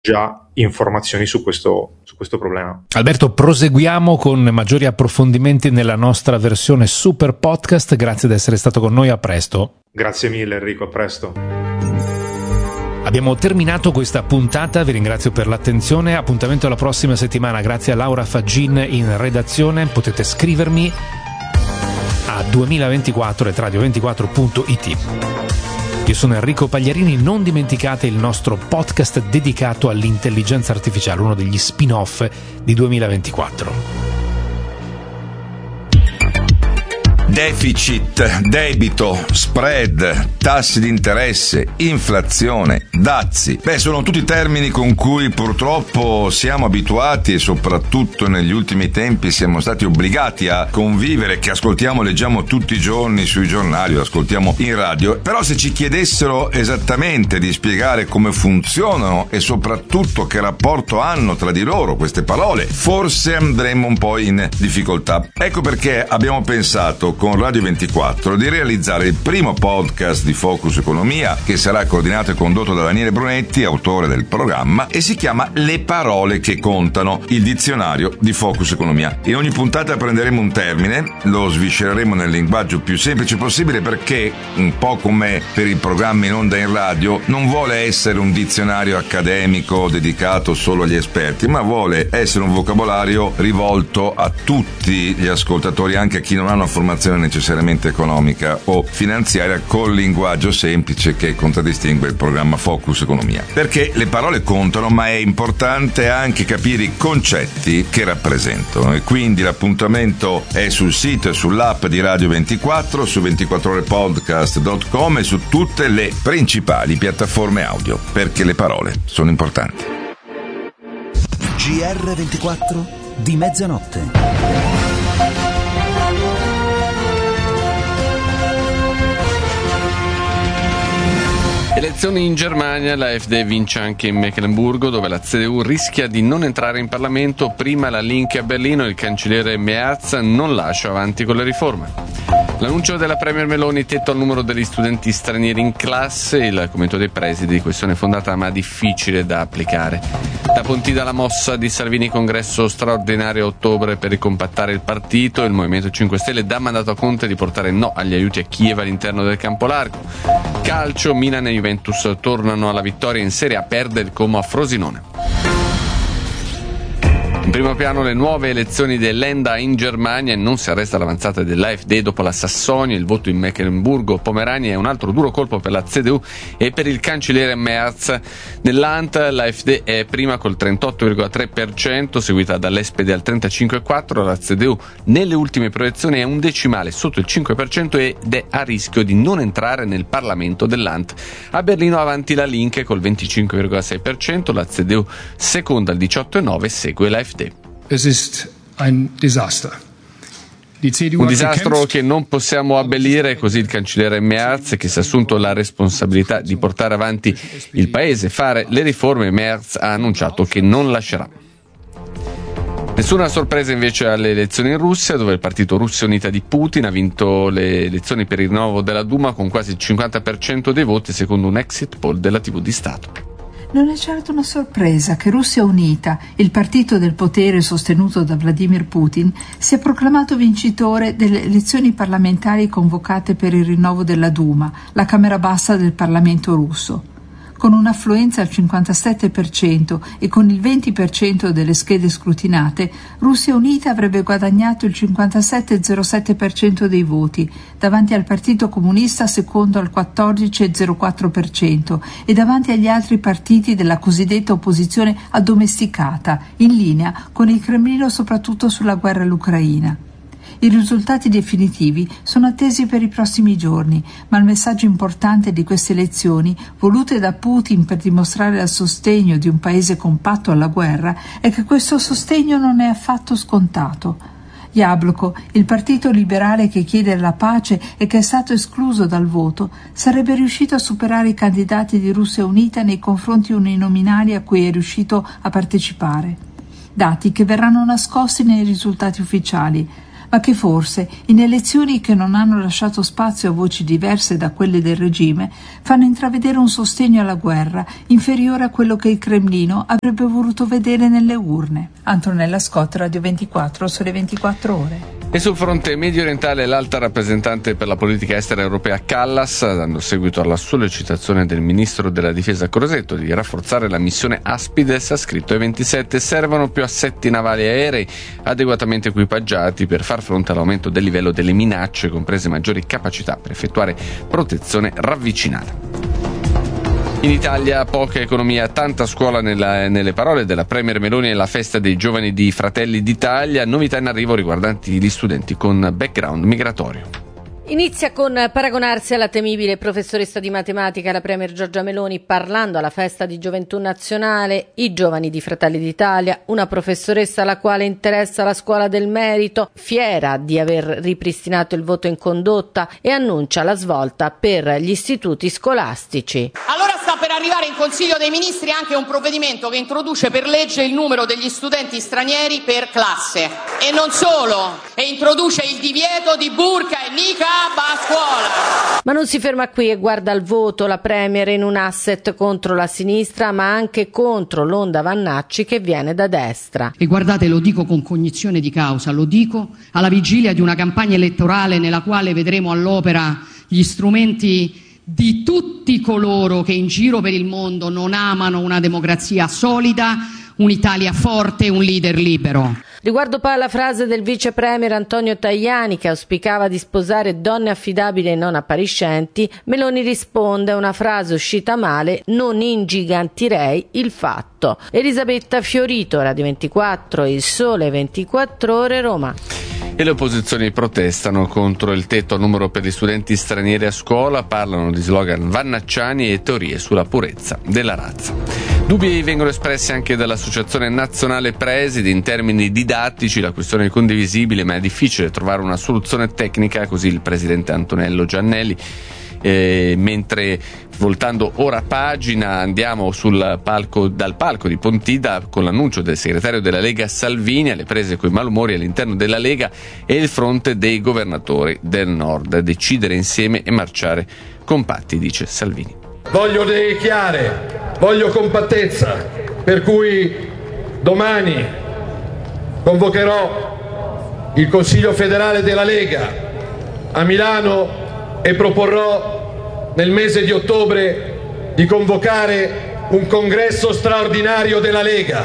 già informazioni su questo problema. Alberto, proseguiamo con maggiori approfondimenti nella nostra versione super podcast. Grazie di essere stato con noi, a presto. Grazie mille Enrico, a presto. Abbiamo terminato questa puntata, vi ringrazio per l'attenzione, appuntamento alla prossima settimana. Grazie a Laura Faggin in redazione, potete scrivermi a 2024@radio24.it. Io sono Enrico Pagliarini, non dimenticate il nostro podcast dedicato all'intelligenza artificiale, uno degli spin-off di 2024. Deficit, debito, spread, tassi di interesse, inflazione, dazi. Sono tutti termini con cui purtroppo siamo abituati e soprattutto negli ultimi tempi siamo stati obbligati a convivere, che ascoltiamo, leggiamo tutti i giorni sui giornali, lo ascoltiamo in radio. Però se ci chiedessero esattamente di spiegare come funzionano e soprattutto che rapporto hanno tra di loro queste parole, forse andremmo un po' in difficoltà. Ecco perché abbiamo pensato con Radio 24 di realizzare il primo podcast di Focus Economia, che sarà coordinato e condotto da Daniele Brunetti, autore del programma, e si chiama Le parole che contano, il dizionario di Focus Economia. In ogni puntata prenderemo un termine, lo sviscereremo nel linguaggio più semplice possibile, perché, un po' come per i programmi in onda in radio, non vuole essere un dizionario accademico dedicato solo agli esperti, ma vuole essere un vocabolario rivolto a tutti gli ascoltatori, anche a chi non ha una formazione necessariamente economica o finanziaria, col linguaggio semplice che contraddistingue il programma Focus Economia. Perché le parole contano, ma è importante anche capire i concetti che rappresentano, e quindi l'appuntamento è sul sito e sull'app di Radio 24, su 24orepodcast.com e su tutte le principali piattaforme audio, perché le parole sono importanti. GR24 di mezzanotte. Elezioni in Germania, la AfD vince anche in Meccansburgo, dove la CDU rischia di non entrare in Parlamento. Prima la Linke a Berlino, il cancelliere Merz non lascia avanti con le riforme. L'annuncio della Premier Meloni, tetto al numero degli studenti stranieri in classe, il commento dei presidi, questione fondata ma difficile da applicare. Da Pontida la mossa di Salvini, congresso straordinario a ottobre per ricompattare il partito. Il Movimento 5 Stelle dà mandato a Conte di portare no agli aiuti a Kiev all'interno del campo largo. Calcio, Milan e Juventus tornano alla vittoria in Serie A, perde il Como a Frosinone. In primo piano le nuove elezioni dell'Enda in Germania, e non si arresta l'avanzata dell'AfD dopo la Sassonia, il voto in Mecklenburgo-Pomerania è un altro duro colpo per la CDU e per il cancelliere Merz. Nell'Land l'AfD è prima col 38,3%, seguita dall'SPD al 35,4%, la CDU nelle ultime proiezioni è un decimale sotto il 5% ed è a rischio di non entrare nel Parlamento dell'Land. A Berlino avanti la Linke col 25,6%, la CDU seconda al 18,9%, segue l'AfD. Es ist ein Desaster. Un disastro che non possiamo abbellire, così il cancelliere Merz, che si è assunto la responsabilità di portare avanti il paese, fare le riforme. Merz ha annunciato che non lascerà. Nessuna sorpresa invece alle elezioni in Russia, dove il partito Russia Unita di Putin ha vinto le elezioni per il rinnovo della Duma con quasi il 50% dei voti, secondo un exit poll della TV di Stato. Non è certo una sorpresa che Russia Unita, il partito del potere sostenuto da Vladimir Putin, sia proclamato vincitore delle elezioni parlamentari convocate per il rinnovo della Duma, la Camera bassa del Parlamento russo. Con un'affluenza al 57% e con il 20% delle schede scrutinate, Russia Unita avrebbe guadagnato il 57,07% dei voti, davanti al Partito Comunista secondo al 14,04% e davanti agli altri partiti della cosiddetta opposizione addomesticata, in linea con il Cremlino soprattutto sulla guerra all'Ucraina. I risultati definitivi sono attesi per i prossimi giorni, ma il messaggio importante di queste elezioni, volute da Putin per dimostrare il sostegno di un paese compatto alla guerra, è che questo sostegno non è affatto scontato. Jabloko, il partito liberale che chiede la pace e che è stato escluso dal voto, sarebbe riuscito a superare i candidati di Russia Unita nei confronti uninominali a cui è riuscito a partecipare. Dati che verranno nascosti nei risultati ufficiali. ma che forse, in elezioni che non hanno lasciato spazio a voci diverse da quelle del regime, fanno intravedere un sostegno alla guerra inferiore a quello che il Cremlino avrebbe voluto vedere nelle urne. Antonella Scott, Radio 24, Sole 24 Ore. E sul fronte medio orientale l'alta rappresentante per la politica estera europea Callas, dando seguito alla sollecitazione del ministro della difesa Crosetto di rafforzare la missione Aspides, ha scritto ai 27: servono più assetti navali e aerei adeguatamente equipaggiati per far fronte all'aumento del livello delle minacce, comprese maggiori capacità per effettuare protezione ravvicinata. In Italia poca economia, tanta scuola nelle parole della Premier Meloni e la festa dei giovani di Fratelli d'Italia, novità in arrivo riguardanti gli studenti con background migratorio. Inizia con paragonarsi alla temibile professoressa di matematica, la Premier Giorgia Meloni, parlando alla festa di Gioventù Nazionale, i giovani di Fratelli d'Italia, una professoressa alla quale interessa la scuola del merito, fiera di aver ripristinato il voto in condotta, e annuncia la svolta per gli istituti scolastici. Allora sta per arrivare in Consiglio dei Ministri anche un provvedimento che introduce per legge il numero degli studenti stranieri per classe. E non solo, e introduce il divieto di burqa e niqab a scuola. Ma non si ferma qui e guarda al voto. La Premier in un asset contro la sinistra, ma anche contro l'onda Vannacci che viene da destra. E guardate, lo dico con cognizione di causa, lo dico alla vigilia di una campagna elettorale nella quale vedremo all'opera gli strumenti di tutti coloro che in giro per il mondo non amano una democrazia solida, un'Italia forte, un leader libero. Riguardo poi alla frase del vice premier Antonio Tajani, che auspicava di sposare donne affidabili e non appariscenti, Meloni risponde: una frase uscita male, non ingigantirei il fatto. Elisabetta Fiorito, Radio 24, Il Sole 24 Ore, Roma. E le opposizioni protestano contro il tetto al numero per gli studenti stranieri a scuola, parlano di slogan vannacciani e teorie sulla purezza della razza. Dubbi vengono espressi anche dall'Associazione Nazionale Presidi in termini didattici. La questione è condivisibile, ma è difficile trovare una soluzione tecnica, così il presidente Antonello Giannelli. Mentre voltando ora pagina andiamo dal palco di Pontida con l'annuncio del segretario della Lega Salvini alle prese coi malumori all'interno della Lega e il fronte dei governatori del Nord. Decidere insieme e marciare compatti, dice Salvini. Voglio idee chiare, voglio compattezza, per cui domani convocherò il Consiglio federale della Lega a Milano e proporrò nel mese di ottobre di convocare un congresso straordinario della Lega.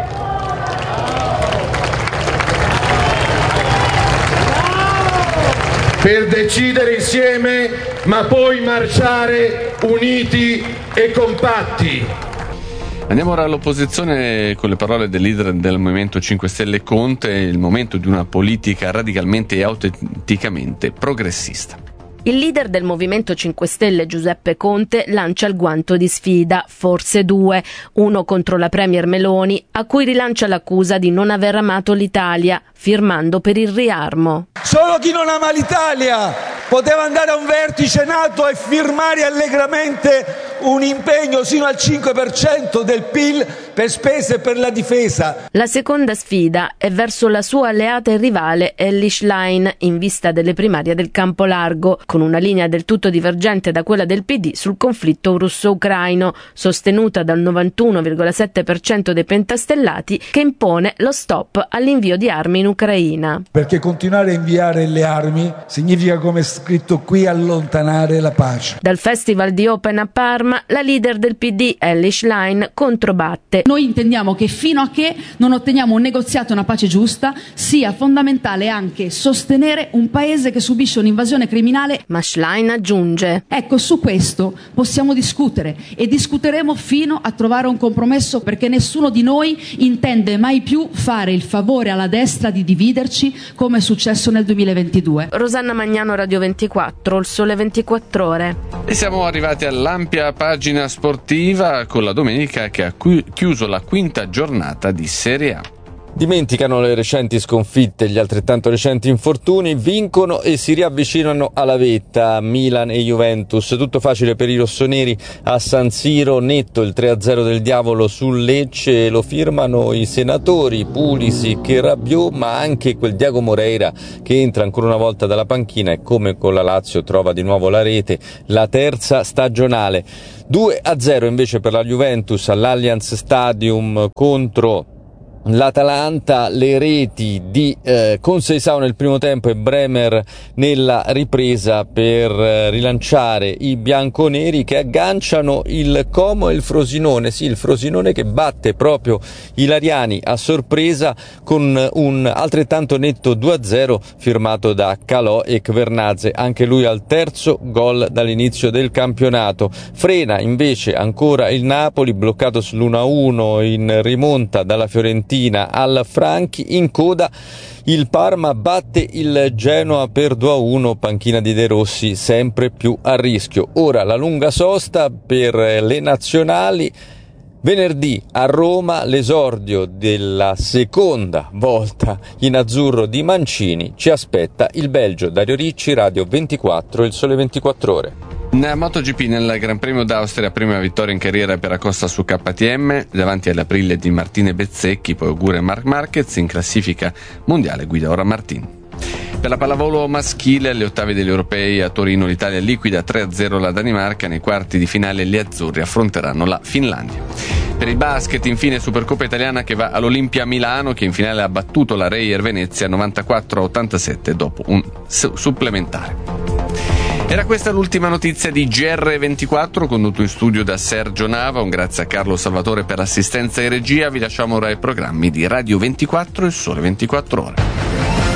Per decidere insieme, ma poi marciare uniti e compatti. Andiamo ora all'opposizione con le parole del leader del Movimento 5 Stelle Conte, il momento di una politica radicalmente e autenticamente progressista. Il leader del Movimento 5 Stelle, Giuseppe Conte, lancia il guanto di sfida, forse due, uno contro la Premier Meloni, a cui rilancia l'accusa di non aver amato l'Italia, firmando per il riarmo. Solo chi non ama l'Italia poteva andare a un vertice NATO e firmare allegramente un impegno sino al 5% del PIL per spese per la difesa. La seconda sfida è verso la sua alleata e rivale Elly Schlein, in vista delle primarie del Campo Largo, con una linea del tutto divergente da quella del PD sul conflitto russo-ucraino, sostenuta dal 91,7% dei pentastellati, che impone lo stop all'invio di armi in Ucraina. Perché continuare a inviare le armi significa, come è scritto qui, allontanare la pace. Dal Festival di Open a Parma, la leader del PD, Elly Schlein, controbatte. Noi intendiamo che fino a che non otteniamo un negoziato e una pace giusta, sia fondamentale anche sostenere un paese che subisce un'invasione criminale. Ma Schlein aggiunge: ecco, su questo possiamo discutere e discuteremo fino a trovare un compromesso, perché nessuno di noi intende mai più fare il favore alla destra di dividerci come è successo nel 2022. Rosanna Magnano, Radio 24, Il Sole 24 Ore. E siamo arrivati all'ampia pagina sportiva con la domenica che ha chiuso la quinta giornata di Serie A. Dimenticano le recenti sconfitte, gli altrettanto recenti infortuni, vincono e si riavvicinano alla vetta. Milan e Juventus, tutto facile per i rossoneri a San Siro, netto il 3-0 del Diavolo sul Lecce, lo firmano i senatori Pulisic e Rabiot, ma anche quel Diego Moreira che entra ancora una volta dalla panchina e come con la Lazio trova di nuovo la rete, la terza stagionale. 2-0 invece per la Juventus all'Allianz Stadium contro l'Atalanta, le reti di Conceição nel primo tempo e Bremer nella ripresa per rilanciare i bianconeri che agganciano il Como e il Frosinone, sì, il Frosinone che batte proprio i Lariani a sorpresa con un altrettanto netto 2-0 firmato da Calò e Kvernadze, anche lui al terzo gol dall'inizio del campionato. Frena invece ancora il Napoli, bloccato sull'1-1 in rimonta dalla Fiorentina al Franchi. In coda il Parma batte il Genoa per 2-1, panchina di De Rossi sempre più a rischio. Ora la lunga sosta per le nazionali. Venerdì a Roma l'esordio della seconda volta in azzurro di Mancini. Ci aspetta il Belgio. Dario Ricci, Radio 24, Il Sole 24 Ore. Nella MotoGP, nel Gran Premio d'Austria, prima vittoria in carriera per Acosta su KTM, davanti all'Aprilia di Martine Bezzecchi, poi augura Marc Marquez, in classifica mondiale guida ora Martin. Per la pallavolo maschile, alle ottave degli europei a Torino l'Italia liquida 3-0 la Danimarca, nei quarti di finale gli azzurri affronteranno la Finlandia. Per il basket, infine, Supercoppa italiana che va all'Olimpia Milano, che in finale ha battuto la Reyer Venezia 94-87 dopo un supplementare. Era questa l'ultima notizia di GR24, condotto in studio da Sergio Nava. Un grazie a Carlo Salvatore per l'assistenza e regia. Vi lasciamo ora ai programmi di Radio 24 e Sole 24 Ore.